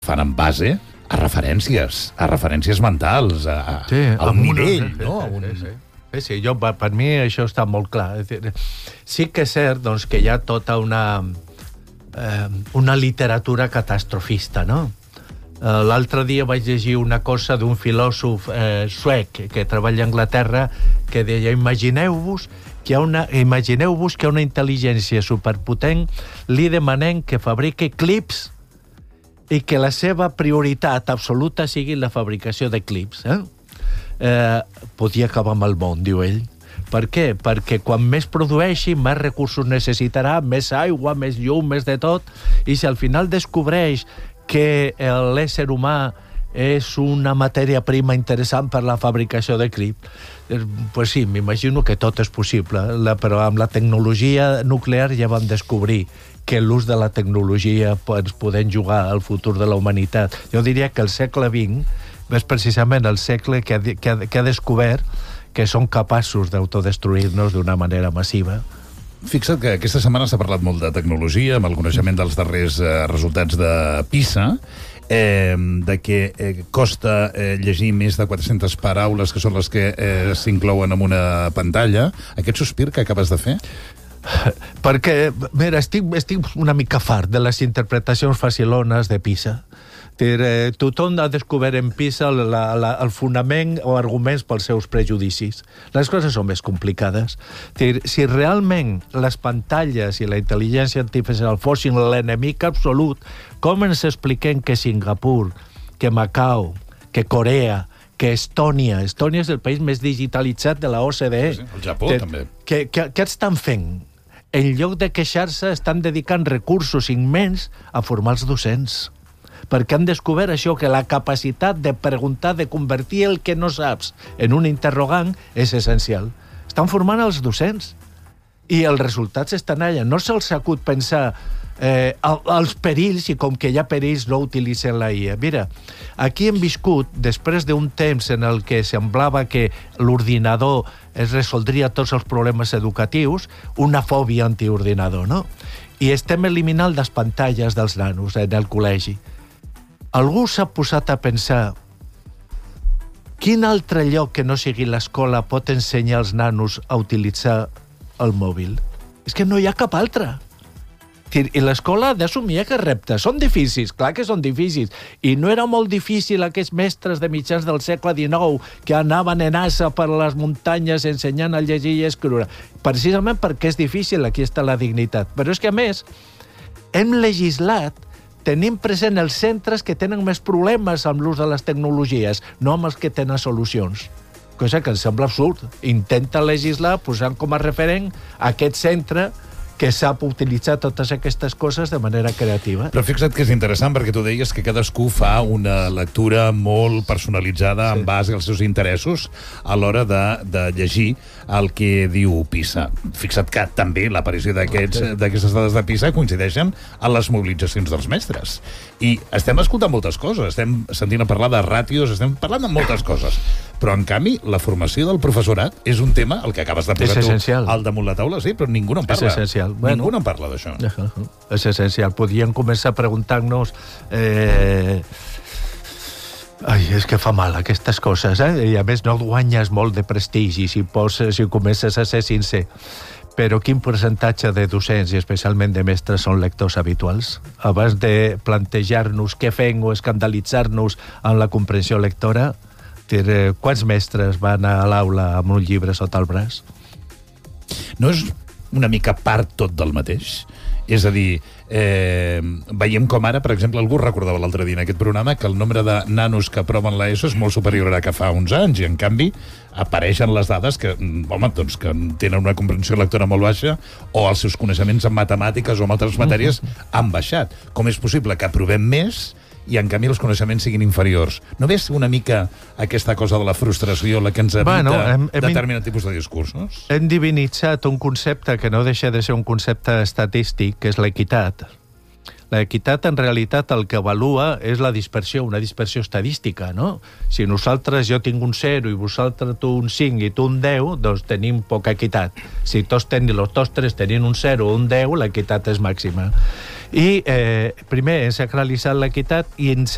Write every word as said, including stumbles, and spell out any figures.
fan en base a referències, a referències mentals, a, sí, a un nivell, una, no? Sí, un... sí, sí. Sí, sí, jo, per mi això està molt clar. Sí que és cert doncs, que hi ha tota una, eh, una literatura catastrofista, no? Eh, L'altre dia vaig llegir una cosa d'un filòsof eh, suec que treballa a Anglaterra que deia, imagineu-vos que hi ha una, imagineu-vos que hi ha una intel·ligència superpotent, li demanem que fabriqui clips i que la seva prioritat absoluta sigui la fabricació de clips. Eh? Eh, podria acabar amb el món, diu ell. Per què? Perquè quan més produeixi, més recursos necessitarà, més aigua, més llum, més de tot, i si al final descobreix que l'ésser humà és una matèria prima interessant per la fabricació de clip, pues sí, m'imagino que tot és possible, la, però amb la tecnologia nuclear ja vam descobrir que l'ús de la tecnologia ens podem jugar al futur de la humanitat. Jo diria que el segle vint és precisament el segle que ha, que ha, que ha descobert que són capaços d'autodestruir-nos d'una manera massiva. Fixa't que aquesta setmana s'ha parlat molt de tecnologia, amb el coneixement dels darrers eh, resultats de PISA, eh, de que eh, costa eh, llegir més de quatre-centes paraules, que són les que eh, s'inclouen en una pantalla. Aquest sospir que acabes de fer? Perquè, mira, estic, estic una mica fart de les interpretacions facilones de PISA. Eh, tothom ha descobert en PISA la, la, el fonament o arguments pels seus prejudicis. Les coses són més complicades. Dir, si realment les pantalles i la intel·ligència artificial fossin l'enemic absolut, com ens expliquem que Singapur, que Macau, que Corea, que Estònia, Estònia és el país més digitalitzat de la O C D E. Sí, el Japó, que, també. Què que, que estan fent? En lloc de queixar-se, estan dedicant recursos immens a formar els docents. Perquè han descobert això, que la capacitat de preguntar, de convertir el que no saps en un interrogant és essencial. Estan formant els docents i els resultats estan allà. No se'ls acut pensar eh, els perills, i com que hi ha perills no utilitzen la I A. Mira, aquí hem viscut, després d'un temps en el que semblava que l'ordinador es resoldria tots els problemes educatius, una fòbia antiordinador, no? I estem eliminant les pantalles dels nanos en el col·legi. Algú s'ha posat a pensar quin altre lloc que no sigui l'escola pot ensenyar als nanos a utilitzar el mòbil? És que no hi ha cap altre. I l'escola ha d'assumir aquests reptes. Són difícils, clar que són difícils. I no era molt difícil aquests mestres de mitjans del segle dinou que anaven en assa per les muntanyes ensenyant a llegir i escriure. Precisament perquè és difícil, aquí està la dignitat. Però és que, a més, hem legislat tenim present els centres que tenen més problemes amb l'ús de les tecnologies, no amb els que tenen solucions. Cosa que ens sembla absurd. Intenta legislar posant com a referent aquest centre que sap utilitzar totes aquestes coses de manera creativa. Però fixa't que és interessant, perquè tu deies que cadascú fa una lectura molt personalitzada sí. en base als seus interessos a l'hora de, de llegir el que diu PISA. Fixa't que també l'aparició d'aquestes sí. dades de PISA coincideixen en les mobilitzacions dels mestres. I estem escoltant moltes coses, estem sentint a parlar de ràtios, estem parlant de moltes coses. Però, en canvi, la formació del professorat és un tema, el que acabes de posar tu al damunt la taula, sí, però ningú no en parla. És essencial. Bueno, ningú no en parla d'això. És essencial. Podríem començar a preguntar-nos... Eh... Ai, és que fa mal aquestes coses, eh? I a més no guanyes molt de prestigi si, poses, si comences a ser sincer. Però quin percentatge de docents, i especialment de mestres, són lectors habituals? Abans de plantejar-nos què fem o escandalitzar-nos en la comprensió lectora, quants mestres van a l'aula amb un llibre sota el braç? No és una mica part tot del mateix? És a dir, eh, veiem com ara, per exemple, algú recordava l'altre dia en aquest programa que el nombre de nanos que aproven l'ESO és molt superior a que fa uns anys, i en canvi apareixen les dades que, home, doncs, que tenen una comprensió lectora molt baixa o els seus coneixements en matemàtiques o en altres matèries han baixat. Com és possible que aprovem més i, en canvi, els coneixements siguin inferiors? No ves una mica aquesta cosa de la frustració la que ens evita bueno, hem, hem, determinat tipus de discursos? Hem divinitzat un concepte que no deixa de ser un concepte estadístic, que és l'equitat. L'equitat, en realitat, el que avalua és la dispersió, una dispersió estadística, no? Si nosaltres, jo tinc un zero i vosaltres tu un cinc i tu un deu, doncs tenim poca equitat. Si tots tenim, els tots tres tenien un zero o un deu, l'equitat és màxima. I, eh, primer, hem sacralitzat l'equitat i ens